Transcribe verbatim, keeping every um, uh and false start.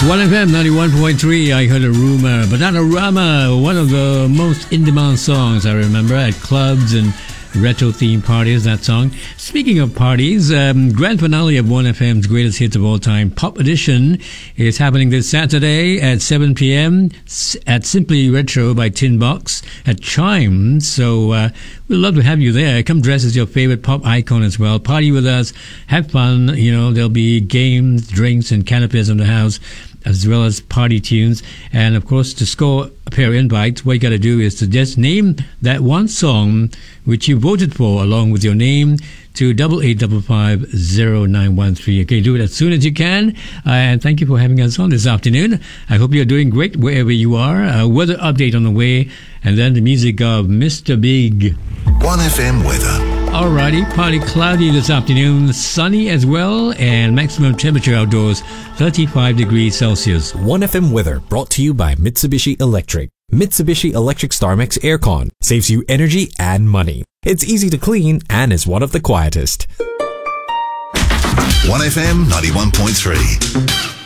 one F M ninety-one point three, I heard a rumor. Bananarama, one of the most in-demand songs I remember at clubs and retro-themed parties, that song. Speaking of parties, um, grand finale of one F M's greatest hits of all time, Pop Edition, is happening this Saturday at seven p.m. at Simply Retro by Tin Box at Chimes. So uh, we'd love to have you there. Come dress as your favorite pop icon as well. Party with us. Have fun. You know, there'll be games, drinks, and canapes in the house, as well as party tunes. And of course, to score a pair of invites, what you got to do is to just name that one song which you voted for along with your name to double eight five five zero nine one three. Okay, do it as soon as you can. Uh, and thank you for having us on this afternoon. I hope you're doing great wherever you are. Uh, weather update on the way, and then the music of Mister Big. one F M weather. Alrighty, partly cloudy this afternoon, sunny as well, and maximum temperature outdoors thirty-five degrees Celsius. one F M weather brought to you by Mitsubishi Electric. Mitsubishi Electric StarMax Aircon saves you energy and money. It's easy to clean and is one of the quietest. one F M ninety-one point three.